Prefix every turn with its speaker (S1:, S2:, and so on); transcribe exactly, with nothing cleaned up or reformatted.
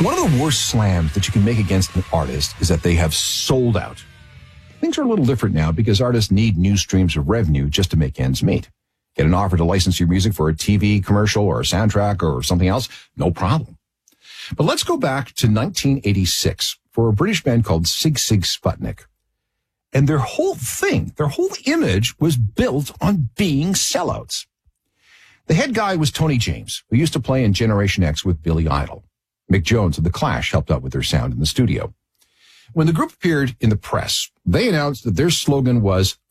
S1: One of the worst slams that you can make against an artist is that they have sold out. Things are a little different now because artists need new streams of revenue just to make ends meet. Get an offer to license your music for a T V commercial or a soundtrack or something else? No problem. But let's go back to nineteen eighty-six for a British band called Sigue Sigue Sputnik. And their whole thing, their whole image was built on being sellouts. The head guy was Tony James, who used to play in Generation X with Billy Idol. Mick Jones of The Clash helped out with their sound in the studio. When the group appeared in the press, they announced that their slogan was